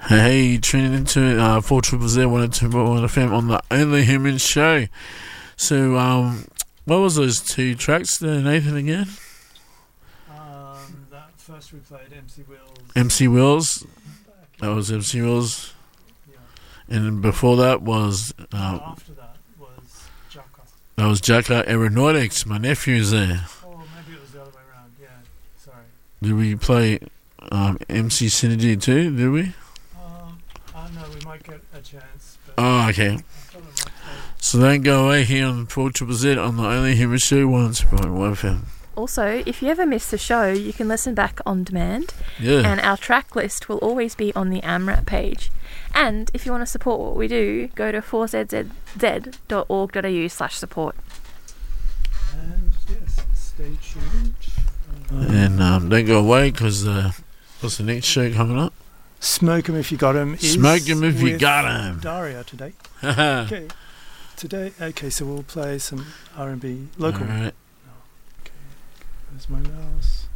Hey, tuning into 4ZZZ 102.1 FM on the Only Human Show. So, what was those two tracks there, Nathan, again? That first we played MC Wills. MC Wills. That was MC Wills. Yeah. And before that was... after that was Jaka. That was Jaka Aeronautics. My nephew's there. Oh, maybe it was the other way around. Yeah, sorry. Did we play MC Synergy too, did we? No, we might get a chance. But Oh, okay. So don't go away here on 4ZZZ on the Only Human Show 102.1 FM. Also, if you ever miss the show, you can listen back on demand. Yeah. And our track list will always be on the AMRAP page. And if you want to support what we do, go to 4zzz.org.au/support. And yes, stay tuned. And don't go away because what's the next show coming up? Smoke 'em if you got 'em. Smoke 'em if you got 'em. Daria today. Okay. Okay, so we'll play some R&B local. All right. Okay, where's my mouse?